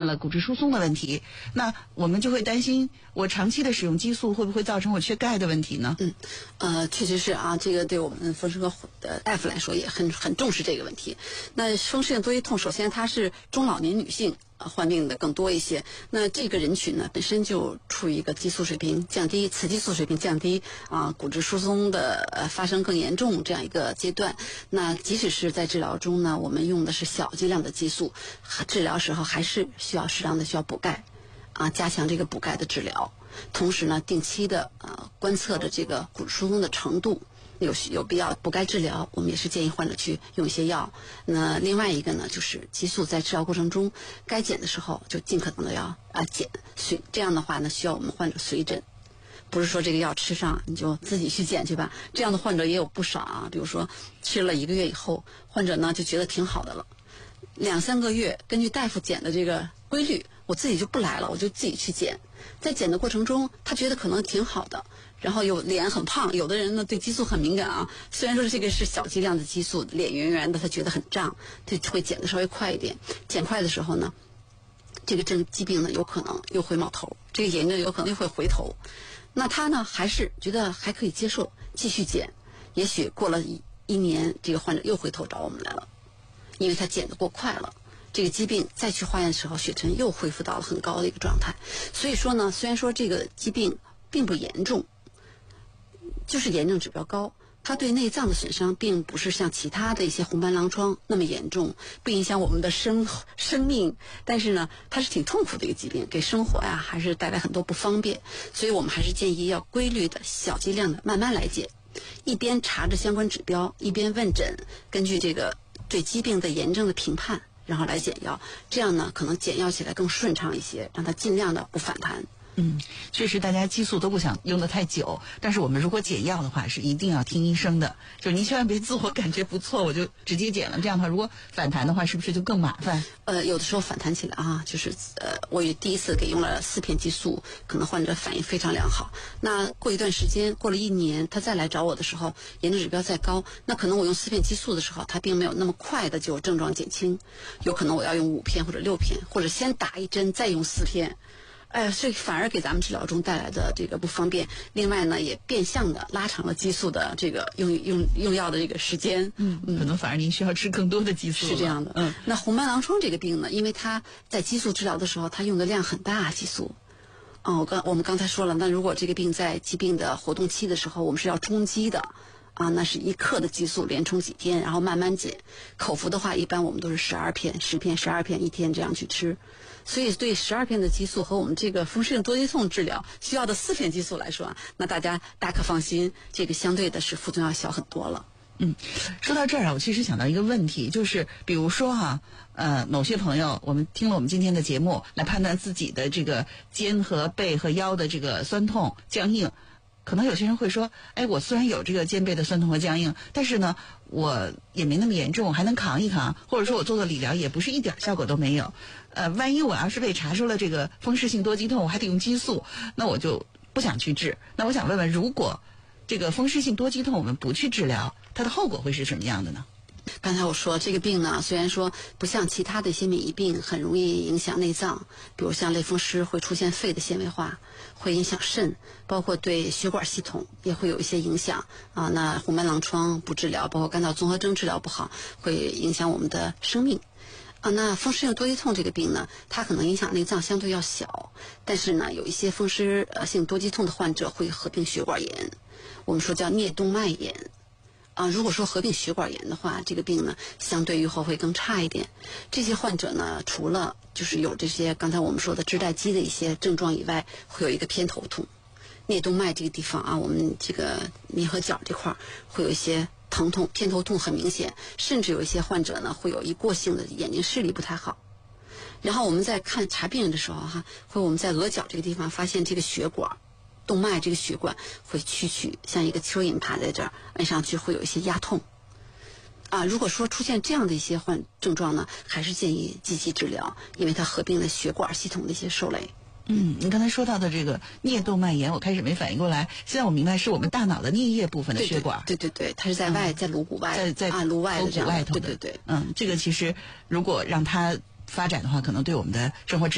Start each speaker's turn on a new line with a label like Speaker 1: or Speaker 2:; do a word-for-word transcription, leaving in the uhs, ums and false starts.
Speaker 1: 了骨质疏松的问题，那我们就会担心我长期的使用激素会不会造成我缺钙的问题呢？
Speaker 2: 嗯，呃，确实是啊，这个对我们风湿科的大夫来说也很很重视这个问题。那风湿性多肌痛，首先它是中老年女性患病的更多一些，那这个人群呢本身就处于一个激素水平降低、雌激素水平降低啊，骨质疏松的呃发生更严重这样一个阶段。那即使是在治疗中呢，我们用的是小剂量的激素，治疗时候还是需要适当的需要补钙啊，加强这个补钙的治疗。同时呢，定期的呃观测的这个骨质疏松的程度。有有必要补钙治疗，我们也是建议患者去用一些药。那另外一个呢，就是激素在治疗过程中该减的时候就尽可能的要啊减，随这样的话呢，需要我们患者随诊，不是说这个药吃上你就自己去减去吧。这样的患者也有不少啊，比如说吃了一个月以后，患者呢就觉得挺好的了，两三个月根据大夫减的这个规律，我自己就不来了，我就自己去减。在减的过程中，他觉得可能挺好的，然后有脸很胖，有的人呢对激素很敏感啊，虽然说这个是小剂量的激素，脸圆圆的，他觉得很胀，他会减的稍微快一点。减快的时候呢，这个症疾病呢有可能又会冒头，这个炎症有可能又会回头。那他呢还是觉得还可以接受，继续减。也许过了一一年，这个患者又回头找我们来了，因为他减得过快了。这个疾病再去化验的时候，血沉又恢复到了很高的一个状态。所以说呢，虽然说这个疾病并不严重，就是炎症指标高，它对内脏的损伤并不是像其他的一些红斑狼疮那么严重，不影响我们的生生命，但是呢，它是挺痛苦的一个疾病，给生活呀还是带来很多不方便。所以我们还是建议要规律的、小剂量的慢慢来减，一边查着相关指标，一边问诊，根据这个对疾病的炎症的评判，然后来减药，这样呢可能减药起来更顺畅一些，让它尽量的不反弹。
Speaker 1: 嗯，确实大家激素都不想用得太久，但是我们如果减药的话是一定要听医生的，就您千万别自我感觉不错我就直接减了，这样的话如果反弹的话是不是就更麻烦？
Speaker 2: 呃，有的时候反弹起来啊，就是呃，我也第一次给用了四片激素，可能患者反应非常良好。那过一段时间，过了一年，他再来找我的时候，炎症指标再高，那可能我用四片激素的时候，他并没有那么快的就症状减轻，有可能我要用五片或者六片，或者先打一针再用四片。哎，所以反而给咱们治疗中带来的这个不方便。另外呢，也变相的拉长了激素的这个用用用药的这个时间。
Speaker 1: 嗯，嗯可能反而您需要吃更多的激素。
Speaker 2: 是这样的。嗯，那红斑狼疮这个病呢，因为它在激素治疗的时候，它用的量很大，激素。嗯，我刚我们刚才说了，那如果这个病在疾病的活动期的时候，我们是要冲击的。啊，那是一克的激素连冲几天，然后慢慢减。口服的话，一般我们都是十二片、十片、十二片一天这样去吃。所以对十二片的激素和我们这个风湿性多肌痛治疗需要的四片激素来说，那大家大可放心，这个相对的是副作用要小很多了。
Speaker 1: 嗯，说到这儿啊，我其实想到一个问题，就是比如说哈、啊，呃，某些朋友我们听了我们今天的节目，来判断自己的这个肩和背和腰的这个酸痛僵硬。可能有些人会说，哎，我虽然有这个肩背的酸痛和僵硬，但是呢，我也没那么严重，我还能扛一扛，或者说我做做理疗也不是一点效果都没有。呃，万一我要是被查出了这个风湿性多肌痛，我还得用激素，那我就不想去治。那我想问问，如果这个风湿性多肌痛我们不去治疗，它的后果会是什么样的呢？
Speaker 2: 刚才我说这个病呢，虽然说不像其他的一些免疫病很容易影响内脏，比如像类风湿会出现肺的纤维化，会影响肾，包括对血管系统也会有一些影响啊。那红斑狼疮不治疗，包括肝脏综合征治疗不好，会影响我们的生命。啊，那风湿性多肌痛这个病呢，它可能影响内脏相对要小，但是呢，有一些风湿性多肌痛的患者会合并血管炎，我们说叫颞动脉炎。啊，如果说合并血管炎的话，这个病呢相对预后会更差一点。这些患者呢，除了就是有这些刚才我们说的肢带肌的一些症状以外，会有一个偏头痛，颞动脉这个地方啊，我们这个颞和角这块会有一些疼痛，偏头痛很明显，甚至有一些患者呢会有一过性的眼睛视力不太好。然后我们在看查病人的时候哈，会我们在额角这个地方发现这个血管。动脉这个血管会曲曲，像一个蚯蚓爬在这儿，按上去会有一些压痛。啊，如果说出现这样的一些患症状呢，还是建议积极治疗，因为它合并了血管系统的一些受累。
Speaker 1: 嗯，您刚才说到的这个颞动脉炎，我开始没反应过来，现在我明白是我们大脑的颞叶部分的血管。
Speaker 2: 对对 对, 对, 对，它是在外，嗯、在颅骨外，
Speaker 1: 在在
Speaker 2: 啊颅外的这样。
Speaker 1: 外头的。
Speaker 2: 对对对，
Speaker 1: 嗯，这个其实如果让它发展的话，可能对我们的生活质